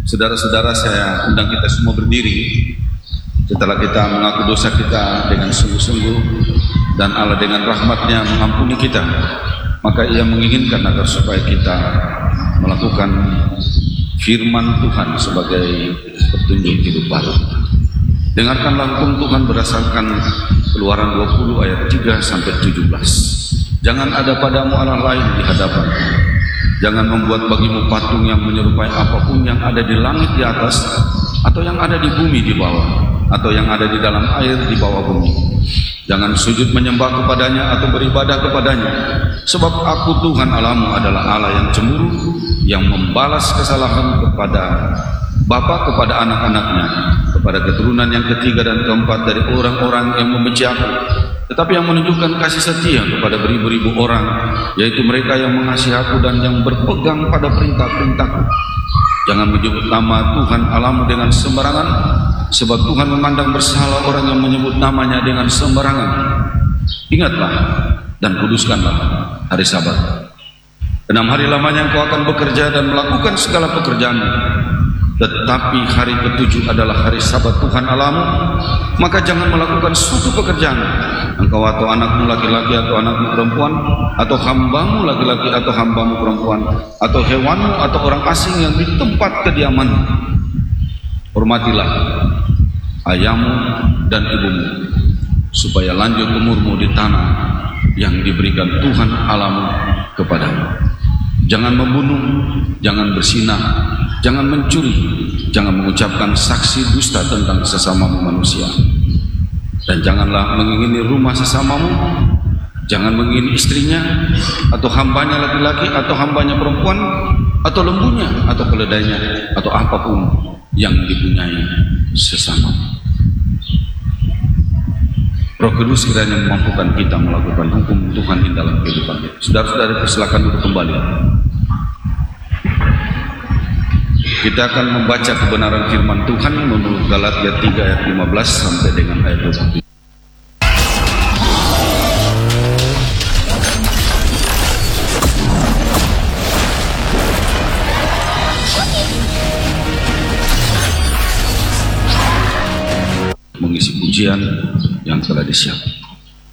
Saudara-saudara, saya undang kita semua berdiri setelah kita mengaku dosa kita dengan sungguh-sungguh dan Allah dengan rahmatnya mengampuni kita. Maka Ia menginginkan agar supaya kita melakukan firman Tuhan sebagai petunjuk hidup baru. Dengarkanlah hukum Tuhan berdasarkan Keluaran 20 ayat 3 sampai 17. Jangan ada padamu Allah lain di hadapan. Jangan membuat bagimu patung yang menyerupai apapun yang ada di langit di atas, atau yang ada di bumi di bawah, atau yang ada di dalam air di bawah bumi. Jangan sujud menyembah kepadanya atau beribadah kepadanya, sebab Aku Tuhan Allahmu adalah Allah yang cemburu, yang membalas kesalahan kepada bapa kepada anak-anaknya, kepada keturunan yang ketiga dan keempat dari orang-orang yang membenci Aku, tetapi yang menunjukkan kasih setia kepada beribu-ribu orang, yaitu mereka yang mengasihi Aku dan yang berpegang pada perintah-perintah-Ku. Jangan menyebut nama Tuhan Allahmu dengan sembarangan, sebab Tuhan memandang bersalah orang yang menyebut namanya dengan sembarangan. Ingatlah dan kuduskanlah hari Sabat. 6 hari lamanya engkau akan bekerja dan melakukan segala pekerjaanmu, tetapi hari ke-7 adalah hari Sabat Tuhan Allahmu. Maka jangan melakukan suatu pekerjaan, engkau atau anakmu laki-laki atau anakmu perempuan, atau hambamu laki-laki atau hambamu perempuan, atau hewanmu atau orang asing yang di tempat kediamanmu. Hormatilah ayahmu dan ibumu, supaya lanjut umurmu di tanah yang diberikan Tuhan Allahmu kepadamu. Jangan membunuh, jangan berzinah, jangan mencuri, jangan mengucapkan saksi dusta tentang sesamamu manusia, dan janganlah mengingini rumah sesamamu. Jangan mengingini istrinya, atau hambanya laki-laki, atau hambanya perempuan, atau lembunya, atau keledainya, atau apapun yang dipunyai sesamamu. Roh Kudus kiranya memampukan kita melakukan hukum Tuhan di dalam kehidupan kita. Saudara-saudara, silakan duduk kembali. Kita akan membaca kebenaran firman Tuhan menurut Galatia 3 ayat 15 sampai dengan ayat 27. Mengisi pujian yang telah disiapkan.